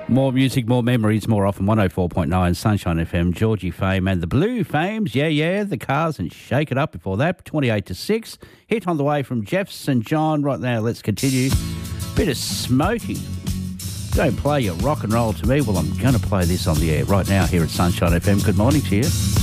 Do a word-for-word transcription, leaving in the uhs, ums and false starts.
More music, more memories, more often. one oh four point nine Sunshine F M, Georgie Fame and the Blue Fames. Yeah, yeah, the Cars and Shake It Up before that. twenty-eight to six. Hit on the way from Jeff Saint John. Right now, let's continue. Bit of Smokey. Don't play your rock and roll to me. Well, I'm going to play this on the air right now here at Sunshine F M. Good morning to you.